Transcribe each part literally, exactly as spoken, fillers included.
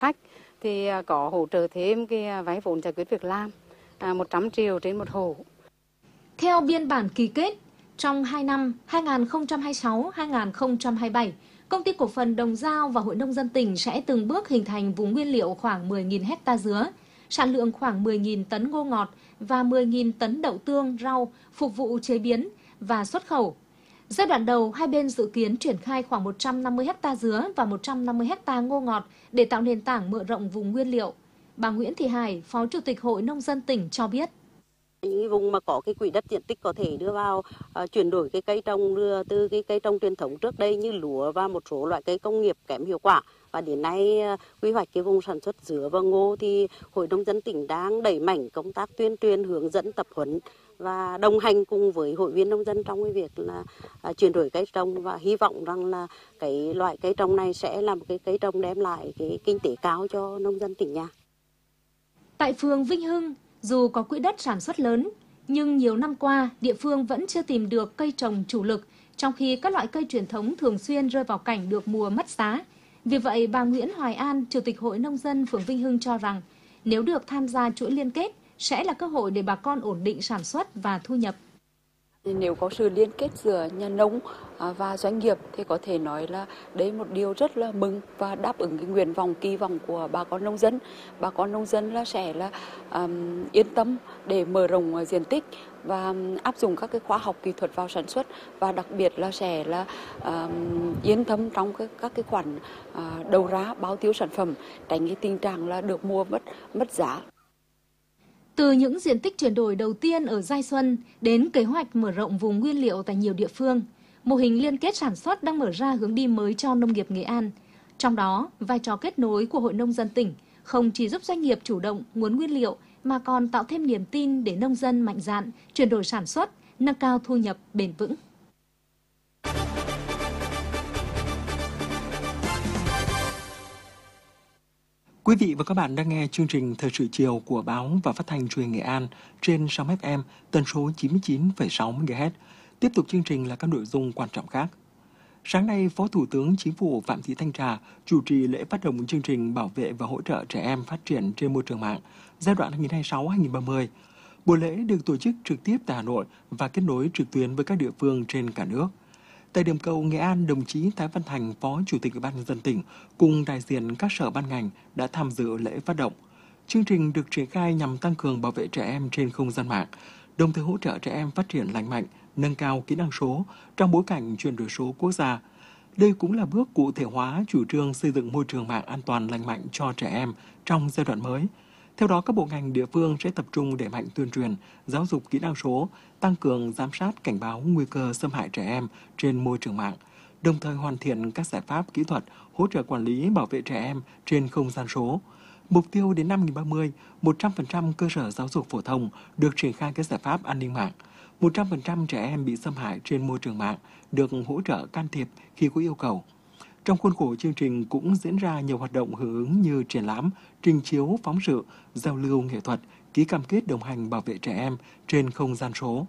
khách thì có hỗ trợ thêm cái vay vốn giải quyết việc làm một trăm triệu trên một hộ. Theo biên bản ký kết, trong hai năm hai nghìn không trăm hai mươi sáu đến hai nghìn không trăm hai mươi bảy, Công ty Cổ phần Đồng Dao và Hội Nông dân tỉnh sẽ từng bước hình thành vùng nguyên liệu khoảng mười nghìn hecta dứa, sản lượng khoảng mười nghìn tấn ngô ngọt và mười nghìn tấn đậu tương, rau phục vụ chế biến và xuất khẩu. Giai đoạn đầu, hai bên dự kiến triển khai khoảng một trăm năm mươi hecta dứa và một trăm năm mươi hecta ngô ngọt để tạo nền tảng mở rộng vùng nguyên liệu. Bà Nguyễn Thị Hải, Phó Chủ tịch Hội Nông dân tỉnh cho biết. Những vùng mà có cái quỹ đất diện tích có thể đưa vào uh, chuyển đổi cái cây trồng đưa từ cái cây trồng truyền thống trước đây như lúa và một số loại cây công nghiệp kém hiệu quả. Và đến nay uh, quy hoạch cái vùng sản xuất dứa và ngô thì Hội Nông dân tỉnh đang đẩy mạnh công tác tuyên truyền, hướng dẫn, tập huấn và đồng hành cùng với hội viên nông dân trong cái việc là uh, chuyển đổi cây trồng, và hy vọng rằng là cái loại cây trồng này sẽ là một cái cây trồng đem lại cái kinh tế cao cho nông dân tỉnh nhà. Tại phường Vinh Hưng, dù có quỹ đất sản xuất lớn, nhưng nhiều năm qua, địa phương vẫn chưa tìm được cây trồng chủ lực, trong khi các loại cây truyền thống thường xuyên rơi vào cảnh được mùa mất giá. Vì vậy, bà Nguyễn Hoài An, Chủ tịch Hội Nông dân phường Vinh Hưng cho rằng, nếu được tham gia chuỗi liên kết, sẽ là cơ hội để bà con ổn định sản xuất và thu nhập. Nếu có sự liên kết giữa nhà nông và doanh nghiệp thì có thể nói là đấy một điều rất là mừng và đáp ứng cái nguyện vọng, kỳ vọng của bà con nông dân. Bà con nông dân là sẽ là um, yên tâm để mở rộng diện tích và áp dụng các cái khoa học kỹ thuật vào sản xuất, và đặc biệt là sẽ là um, yên tâm trong các, các cái khoản uh, đầu ra bao tiêu sản phẩm, tránh cái tình trạng là được mua mất mất giá. Từ những diện tích chuyển đổi đầu tiên ở Giai Xuân đến kế hoạch mở rộng vùng nguyên liệu tại nhiều địa phương, mô hình liên kết sản xuất đang mở ra hướng đi mới cho nông nghiệp Nghệ An. Trong đó, vai trò kết nối của Hội Nông dân tỉnh không chỉ giúp doanh nghiệp chủ động nguồn nguyên liệu mà còn tạo thêm niềm tin để nông dân mạnh dạn chuyển đổi sản xuất, nâng cao thu nhập bền vững. Quý vị và các bạn đang nghe chương trình Thời sự chiều của Báo và Phát thanh Truyền hình Nghệ An trên sóng ép em tần số chín mươi chín phẩy sáu mê ga héc. Tiếp tục chương trình là các nội dung quan trọng khác. Sáng nay, Phó Thủ tướng Chính phủ Phạm Thị Thanh Trà chủ trì lễ phát động chương trình bảo vệ và hỗ trợ trẻ em phát triển trên môi trường mạng giai đoạn hai nghìn không trăm hai mươi sáu đến hai nghìn không trăm ba mươi. Buổi lễ được tổ chức trực tiếp tại Hà Nội và kết nối trực tuyến với các địa phương trên cả nước. Tại điểm cầu Nghệ An, đồng chí Thái Văn Thành, Phó Chủ tịch Ủy ban nhân dân tỉnh cùng đại diện các sở ban ngành đã tham dự lễ phát động. Chương trình được triển khai nhằm tăng cường bảo vệ trẻ em trên không gian mạng, đồng thời hỗ trợ trẻ em phát triển lành mạnh, nâng cao kỹ năng số trong bối cảnh chuyển đổi số quốc gia. Đây cũng là bước cụ thể hóa chủ trương xây dựng môi trường mạng an toàn lành mạnh cho trẻ em trong giai đoạn mới. Theo đó, các bộ ngành địa phương sẽ tập trung đẩy mạnh tuyên truyền, giáo dục kỹ năng số, tăng cường giám sát cảnh báo nguy cơ xâm hại trẻ em trên môi trường mạng, đồng thời hoàn thiện các giải pháp kỹ thuật hỗ trợ quản lý bảo vệ trẻ em trên không gian số. Mục tiêu đến năm hai nghìn không trăm ba mươi, một trăm phần trăm cơ sở giáo dục phổ thông được triển khai các giải pháp an ninh mạng. một trăm phần trăm trẻ em bị xâm hại trên môi trường mạng được hỗ trợ can thiệp khi có yêu cầu. Trong khuôn khổ chương trình cũng diễn ra nhiều hoạt động hưởng ứng như triển lãm, trình chiếu phóng sự, giao lưu nghệ thuật, ký cam kết đồng hành bảo vệ trẻ em trên không gian số.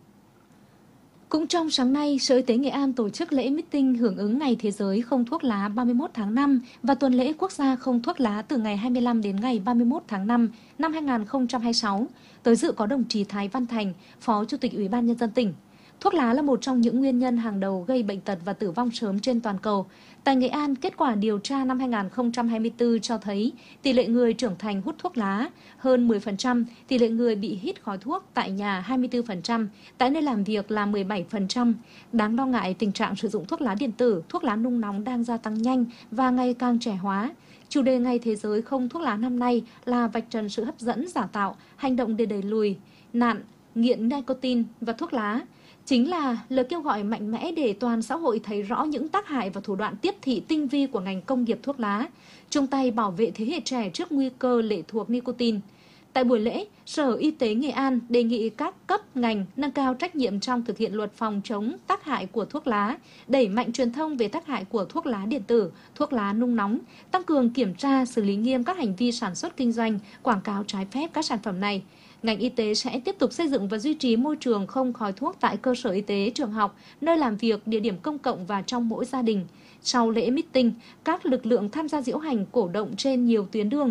Cũng trong sáng nay, Sở Y tế Nghệ An tổ chức lễ meeting hưởng ứng Ngày Thế giới không thuốc lá ba mươi mốt tháng năm và tuần lễ quốc gia không thuốc lá từ ngày hai mươi lăm đến ngày ba mươi mốt tháng năm năm hai nghìn không trăm hai mươi sáu. Tới dự có đồng chí Thái Văn Thành, Phó Chủ tịch Ủy ban nhân dân tỉnh. Thuốc lá là một trong những nguyên nhân hàng đầu gây bệnh tật và tử vong sớm trên toàn cầu. Tại Nghệ An, kết quả điều tra năm hai nghìn không trăm hai mươi tư cho thấy tỷ lệ người trưởng thành hút thuốc lá hơn mười phần trăm, tỷ lệ người bị hít khói thuốc tại nhà hai mươi tư phần trăm, tại nơi làm việc là mười bảy phần trăm. Đáng lo ngại, tình trạng sử dụng thuốc lá điện tử, thuốc lá nung nóng đang gia tăng nhanh và ngày càng trẻ hóa. Chủ đề Ngày Thế giới không thuốc lá năm nay là vạch trần sự hấp dẫn giả tạo, hành động để đẩy lùi nạn nghiện nicotine và thuốc lá. Chính là lời kêu gọi mạnh mẽ để toàn xã hội thấy rõ những tác hại và thủ đoạn tiếp thị tinh vi của ngành công nghiệp thuốc lá, chung tay bảo vệ thế hệ trẻ trước nguy cơ lệ thuộc nicotine. Tại buổi lễ, Sở Y tế Nghệ An đề nghị các cấp ngành nâng cao trách nhiệm trong thực hiện luật phòng chống tác hại của thuốc lá, đẩy mạnh truyền thông về tác hại của thuốc lá điện tử, thuốc lá nung nóng, tăng cường kiểm tra, xử lý nghiêm các hành vi sản xuất kinh doanh, quảng cáo trái phép các sản phẩm này. Ngành y tế sẽ tiếp tục xây dựng và duy trì môi trường không khói thuốc tại cơ sở y tế, trường học, nơi làm việc, địa điểm công cộng và trong mỗi gia đình. Sau lễ meeting, các lực lượng tham gia diễu hành cổ động trên nhiều tuyến đường